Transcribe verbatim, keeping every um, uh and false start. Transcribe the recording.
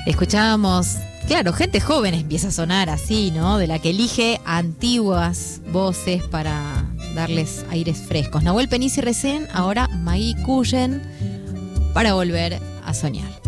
Escuchábamos, claro, gente joven empieza a sonar así, ¿no? De la que elige antiguas voces para darles aires frescos. Nahuel Penici recién, ahora Maggie Cullen para volver a soñar.